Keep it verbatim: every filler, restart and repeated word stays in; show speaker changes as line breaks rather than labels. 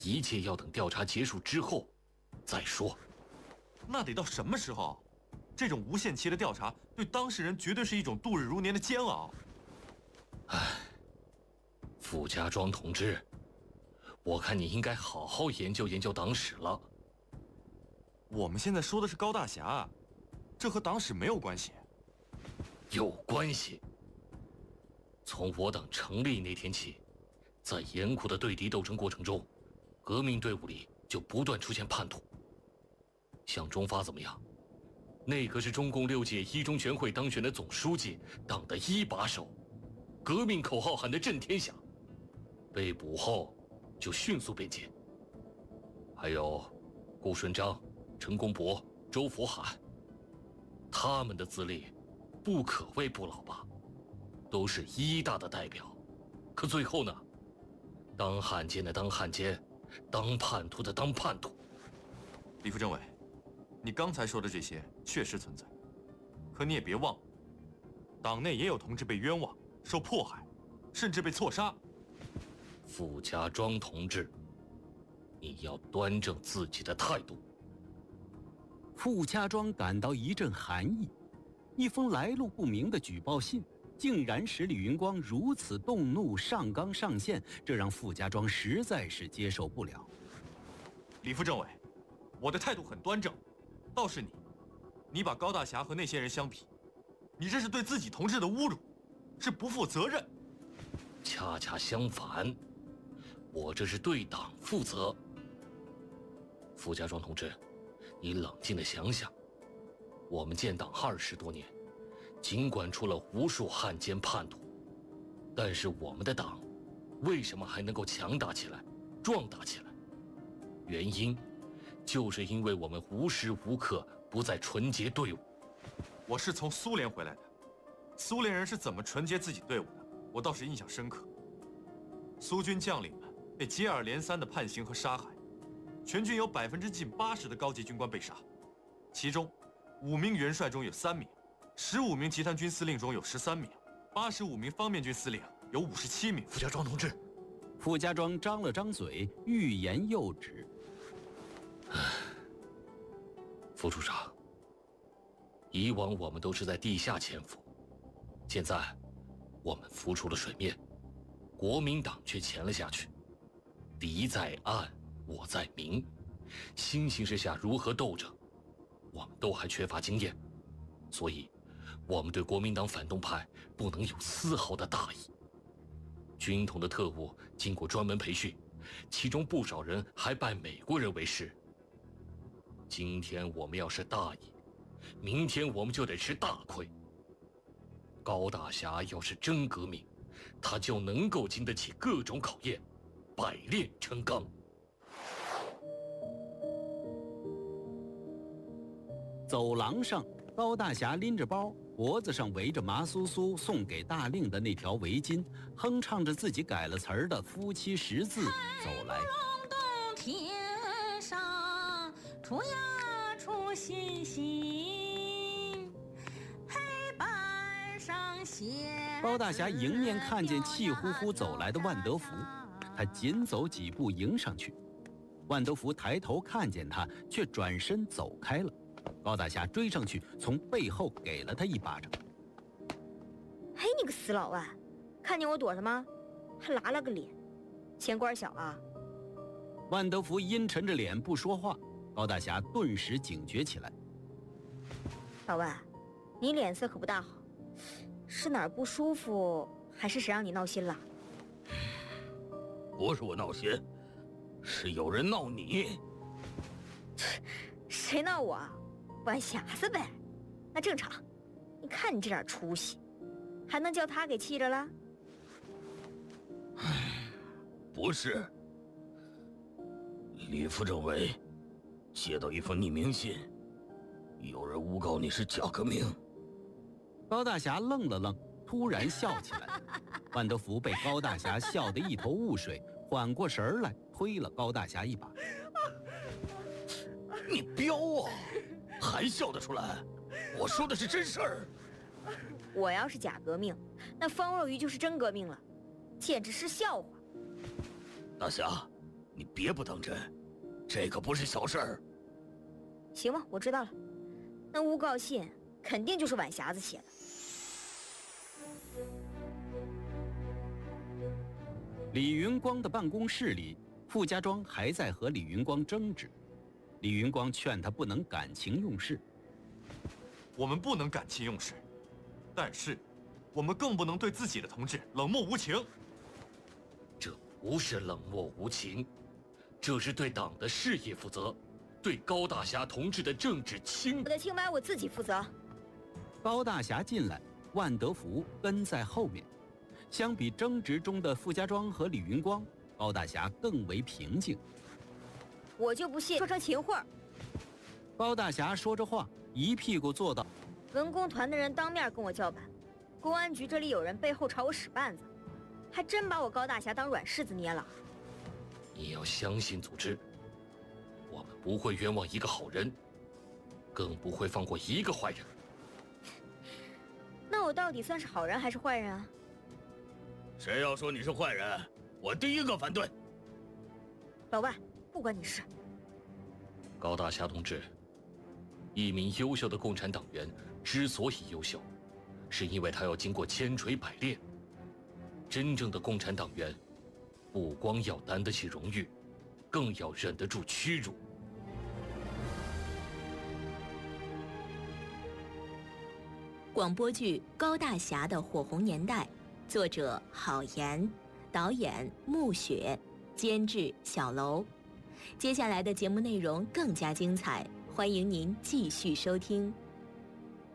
一切要等调查结束之后再说。
那得到什么时候？这种无限期的调查对当事人绝对是一种度日如年的煎熬。
唉，傅家庄同志，我看你应该好好研究研究党史了。
我们现在说的是高大侠，这和党史没有关系。
有关系。从我党成立那天起，在严酷的对敌斗争过程中，革命队伍里就不断出现叛徒。像钟发怎么样？那可是中共六届一中全会当选的总书记，党的一把手，革命口号喊得震天响。被捕后就迅速变节。还有顾顺章、陈公博、周佛海，他们的资历不可谓不老吧，都是一大的代表。可最后呢，当汉奸的当汉奸，当叛徒的当叛徒。
李副政委，你刚才说的这些确实存在，可你也别忘了，党内也有同志被冤枉、受迫害，甚至被错杀。
傅家庄同志，你要端正自己的态度。
傅家庄感到一阵寒意，一封来路不明的举报信竟然使李云光如此动怒、上纲上线，这让傅家庄实在是接受不了。
李副政委，我的态度很端正，倒是你，你把高大侠和那些人相比，你这是对自己同志的侮辱，是不负责任。
恰恰相反，我这是对党负责。傅家庄同志，你冷静地想想，我们建党二十多年，尽管出了无数汉奸叛徒，但是我们的党为什么还能够强大起来、壮大起来？原因就是因为我们无时无刻不在纯洁队伍。
我是从苏联回来的，苏联人是怎么纯洁自己队伍的，我倒是印象深刻。苏军将领们被接二连三的判刑和杀害，全军有百分之近八十的高级军官被杀，其中五名元帅中有三名，十五名集团军司令中有十三名，八十五名方面军司令有五十七名。
傅家庄同志，
傅家庄张了张嘴，欲言又止。
副处长，以往我们都是在地下潜伏，现在我们浮出了水面，国民党却潜了下去。敌在暗，我在明，新形势下如何斗争，我们都还缺乏经验，所以我们对国民党反动派不能有丝毫的大意。军统的特务经过专门培训，其中不少人还拜美国人为师。今天我们要是大意，明天我们就得吃大亏。高大侠要是真革命，他就能够经得起各种考验，百炼成钢。
走廊上，高大侠拎着包，脖子上围着麻酥酥送给大令的那条围巾，哼唱着自己改了词儿的夫妻十字走来。
天上出呀出星星，黑板上写。
高大侠迎面看见气呼呼走来的万德福，他紧走几步迎上去。万德福抬头看见他，却转身走开了。高大侠追上去，从背后给了他一巴掌。
嘿，你个死老外，看见我躲什么？还拉了个脸，钱官小啊！
万德福阴沉着脸不说话，高大侠顿时警觉起来。
老外，你脸色可不大好，是哪儿不舒服，还是谁让你闹心了？
不是我闹心，是有人闹你。
谁闹我？玩匣子呗，那正常。你看你这点出息，还能叫他给气着了？
不是，李副政委接到一封匿名信，有人诬告你是假革命。
高大侠愣了愣，突然笑起来。万德福被高大侠笑得一头雾水，缓过神来，推了高大侠一把。
你彪啊，还笑得出来？我说的是真事儿。
我要是假革命，那方若愚就是真革命了，简直是笑话。
大侠， 你别不当真，这可不是小事儿。
行吧，我知道了。那诬告信肯定就是晚匣子写的。
李云光的办公室里，傅家庄还在和李云光争执。李云光劝他不能感情用事。
我们不能感情用事，但是我们更不能对自己的同志冷漠无情。
这不是冷漠无情，这是对党的事业负责，对高大侠同志的政治清。
我的清白我自己负责。
高大侠进来，万德福跟在后面。相比争执中的傅家庄和李云光，高大侠更为平静。
我就不信说成情话。
高大侠说着话，一屁股坐到
文工团的人当面跟我叫板，公安局这里有人背后朝我使绊子，还真把我高大侠当软柿子捏了。
你要相信组织，我们不会冤枉一个好人，更不会放过一个坏人。
那我到底算是好人还是坏人啊？
谁要说你是坏人，我第一个反对。
老万，不关你事。
高大侠同志，一名优秀的共产党员之所以优秀，是因为他要经过千锤百炼。真正的共产党员，不光要担得起荣誉，更要忍得住屈辱。
广播剧《高大侠的火红年代》，作者郝岩，导演穆雪，监制小楼。接下来的节目内容更加精彩，欢迎您继续收听。